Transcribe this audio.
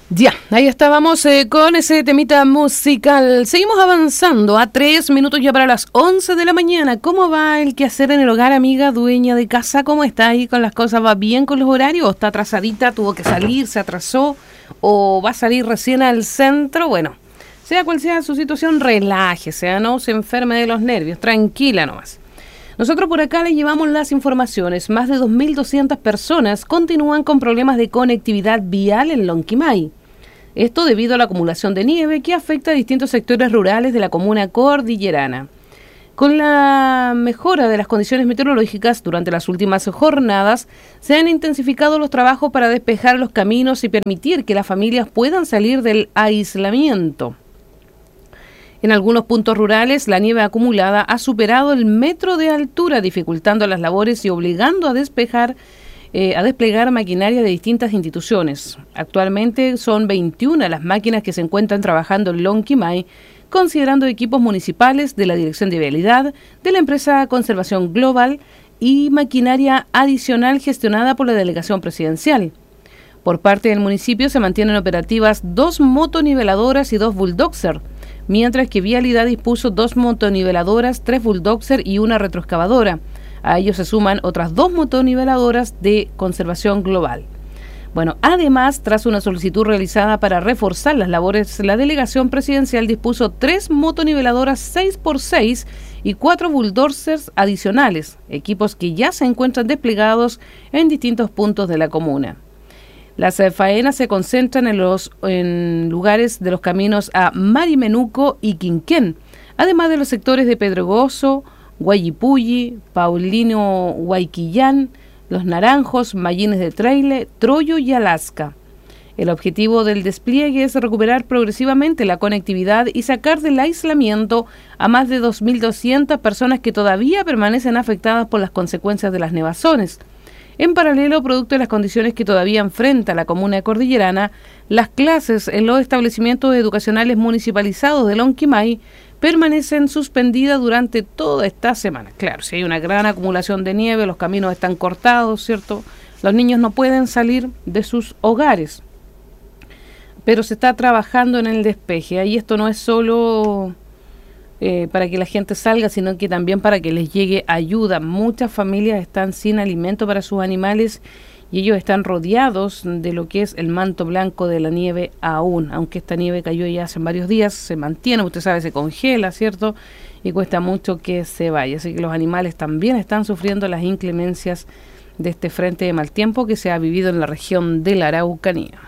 Ya, ahí estábamos con ese temita musical. Seguimos avanzando a 3 minutos ya para las 11 de la mañana. ¿Cómo va el quehacer en el hogar, amiga dueña de casa? ¿Cómo está ahí con las cosas? ¿Va bien con los horarios? ¿O está atrasadita? ¿Tuvo que salir? ¿Se atrasó? ¿O va a salir recién al centro? Bueno, sea cual sea su situación, relájese, no se enferme de los nervios, tranquila nomás. Nosotros por acá le llevamos las informaciones. Más de 2.200 personas continúan con problemas de conectividad vial en Lonquimay. Esto debido a la acumulación de nieve que afecta a distintos sectores rurales de la comuna cordillerana. Con la mejora de las condiciones meteorológicas durante las últimas jornadas, se han intensificado los trabajos para despejar los caminos y permitir que las familias puedan salir del aislamiento. En algunos puntos rurales, la nieve acumulada ha superado el metro de altura, dificultando las labores y obligando a desplegar maquinaria de distintas instituciones. Actualmente son 21 las máquinas que se encuentran trabajando en Lonquimay, considerando equipos municipales de la Dirección de Vialidad, de la empresa Conservación Global y maquinaria adicional gestionada por la Delegación Presidencial. Por parte del municipio se mantienen operativas 2 motoniveladoras y 2 bulldozers, mientras que Vialidad dispuso 2 motoniveladoras, 3 bulldozers y una retroexcavadora. A ellos se suman otras 2 motoniveladoras de Conservación Global. Bueno, además, tras una solicitud realizada para reforzar las labores, la Delegación Presidencial dispuso 3 motoniveladoras 6x6 y 4 bulldozers adicionales, equipos que ya se encuentran desplegados en distintos puntos de la comuna. Las faenas se concentran en lugares de los caminos a Marimenuco y Quinquén, además de los sectores de Pedregoso, Guayipulli, Paulino Huayquillán, Los Naranjos, Mallines de Traile, Troyo y Alaska. El objetivo del despliegue es recuperar progresivamente la conectividad y sacar del aislamiento a más de 2.200 personas que todavía permanecen afectadas por las consecuencias de las nevazones. En paralelo, producto de las condiciones que todavía enfrenta la comuna cordillerana, las clases en los establecimientos educacionales municipalizados de Lonquimay permanecen suspendidas durante toda esta semana. Claro, si hay una gran acumulación de nieve, los caminos están cortados, ¿cierto? Los niños no pueden salir de sus hogares, pero se está trabajando en el despeje. Ahí esto no es solo para que la gente salga, sino que también para que les llegue ayuda. Muchas familias están sin alimento para sus animales y ellos están rodeados de lo que es el manto blanco de la nieve aún, aunque esta nieve cayó ya hace varios días, se mantiene, usted sabe, se congela, ¿cierto? Y cuesta mucho que se vaya, así que los animales también están sufriendo las inclemencias de este frente de mal tiempo que se ha vivido en la región de la Araucanía.